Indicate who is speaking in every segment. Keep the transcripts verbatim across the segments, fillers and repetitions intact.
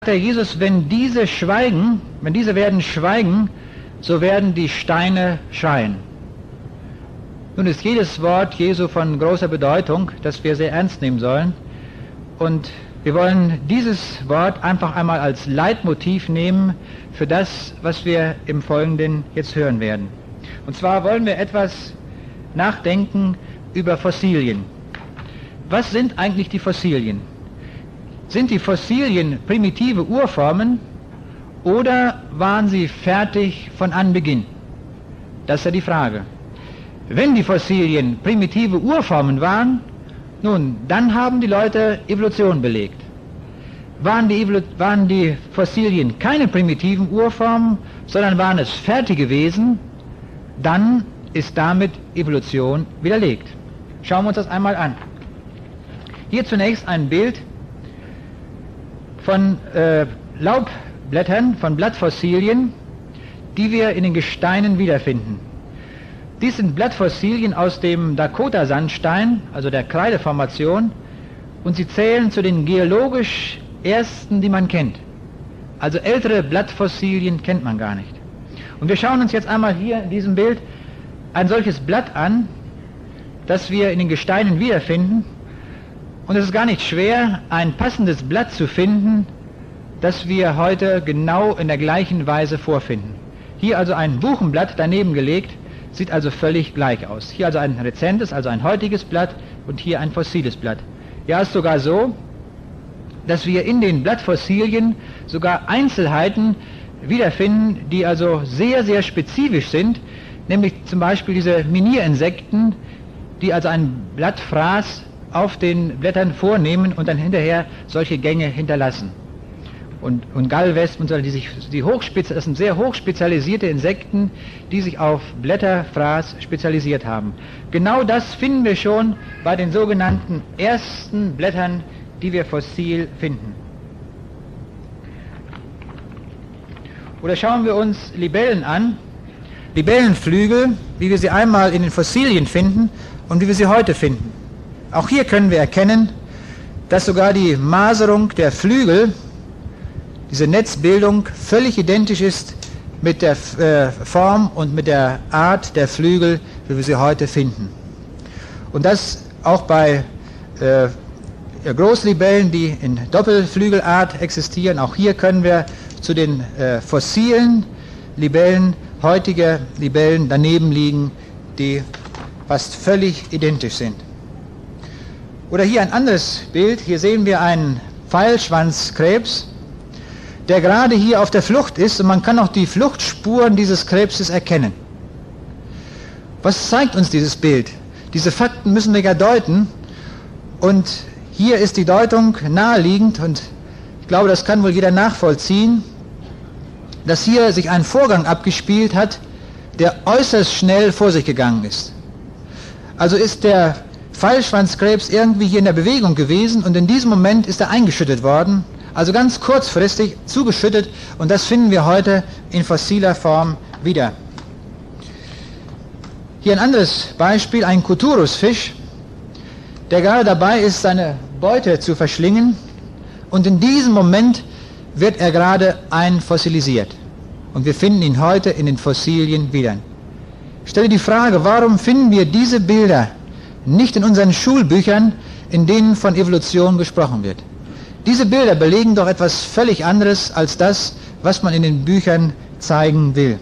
Speaker 1: Der Jesus, wenn diese schweigen, wenn diese werden schweigen, so werden die Steine schreien. Nun ist jedes Wort Jesu von großer Bedeutung, das wir sehr ernst nehmen sollen. Und wir wollen dieses Wort einfach einmal als Leitmotiv nehmen für das, was wir im Folgenden jetzt hören werden. Und zwar wollen wir etwas nachdenken über Fossilien. Was sind eigentlich die Fossilien? Sind die Fossilien primitive Urformen oder waren sie fertig von Anbeginn? Das ist ja die Frage. Wenn die Fossilien primitive Urformen waren, nun, dann haben die Leute Evolution belegt. Waren die, Evolu- waren die Fossilien keine primitiven Urformen, sondern waren es fertige Wesen, dann ist damit Evolution widerlegt. Schauen wir uns das einmal an. Hier zunächst ein Bild von äh, Laubblättern, von Blattfossilien, die wir in den Gesteinen wiederfinden. Dies sind Blattfossilien aus dem Dakota-Sandstein, also der Kreideformation, und sie zählen zu den geologisch ersten, die man kennt. Also ältere Blattfossilien kennt man gar nicht. Und wir schauen uns jetzt einmal hier in diesem Bild ein solches Blatt an, das wir in den Gesteinen wiederfinden. Und es ist gar nicht schwer, ein passendes Blatt zu finden, das wir heute genau in der gleichen Weise vorfinden. Hier also ein Buchenblatt daneben gelegt, sieht also völlig gleich aus. Hier also ein rezentes, also ein heutiges Blatt und hier ein fossiles Blatt. Ja, es ist sogar so, dass wir in den Blattfossilien sogar Einzelheiten wiederfinden, die also sehr, sehr spezifisch sind, nämlich zum Beispiel diese Minierinsekten, die also ein Blattfraß auf den Blättern vornehmen und dann hinterher solche Gänge hinterlassen. Und, und Gallwespen, die sich, die hochspezial, das sind sehr hochspezialisierte Insekten, die sich auf Blätterfraß spezialisiert haben. Genau das finden wir schon bei den sogenannten ersten Blättern, die wir fossil finden. Oder schauen wir uns Libellen an. Libellenflügel, wie wir sie einmal in den Fossilien finden und wie wir sie heute finden. Auch hier können wir erkennen, dass sogar die Maserung der Flügel, diese Netzbildung, völlig identisch ist mit der äh, Form und mit der Art der Flügel, wie wir sie heute finden. Und das auch bei äh, Großlibellen, die in Doppelflügelart existieren. Auch hier können wir zu den äh, fossilen Libellen heutige Libellen daneben liegen, die fast völlig identisch sind. Oder hier ein anderes Bild. Hier sehen wir einen Pfeilschwanzkrebs, der gerade hier auf der Flucht ist, und man kann auch die Fluchtspuren dieses Krebses erkennen. Was zeigt uns dieses Bild? Diese Fakten müssen wir ja deuten, und hier ist die Deutung naheliegend, und ich glaube, das kann wohl jeder nachvollziehen, dass hier sich ein Vorgang abgespielt hat, der äußerst schnell vor sich gegangen ist. Also ist der Pfeilschwanzkrebs irgendwie hier in der Bewegung gewesen, und in diesem Moment ist er eingeschüttet worden, also ganz kurzfristig zugeschüttet, und das finden wir heute in fossiler Form wieder. Hier ein anderes Beispiel, ein Cuturusfisch, der gerade dabei ist, seine Beute zu verschlingen, und in diesem Moment wird er gerade einfossilisiert, und wir finden ihn heute in den Fossilien wieder. Ich stelle die Frage, warum finden wir diese Bilder nicht in unseren Schulbüchern, in denen von Evolution gesprochen wird? Diese Bilder belegen doch etwas völlig anderes als das, was man in den Büchern zeigen will.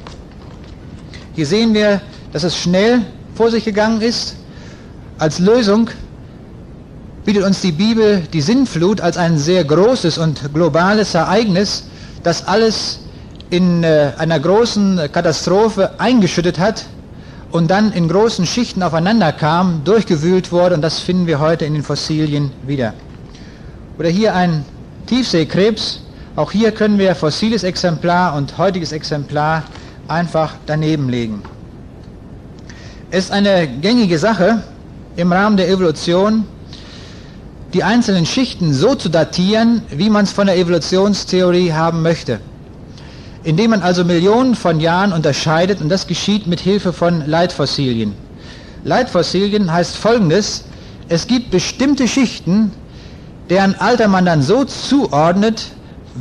Speaker 1: Hier sehen wir, dass es schnell vor sich gegangen ist. Als Lösung bietet uns die Bibel die Sintflut als ein sehr großes und globales Ereignis, das alles in äh, einer großen Katastrophe eingeschüttet hat und dann in großen Schichten aufeinander kam, durchgewühlt wurde, und das finden wir heute in den Fossilien wieder. Oder hier ein Tiefseekrebs, auch hier können wir fossiles Exemplar und heutiges Exemplar einfach daneben legen. Es ist eine gängige Sache im Rahmen der Evolution, die einzelnen Schichten so zu datieren, wie man es von der Evolutionstheorie haben möchte. Indem man also Millionen von Jahren unterscheidet, und das geschieht mit Hilfe von Leitfossilien. Leitfossilien heißt Folgendes: Es gibt bestimmte Schichten, deren Alter man dann so zuordnet,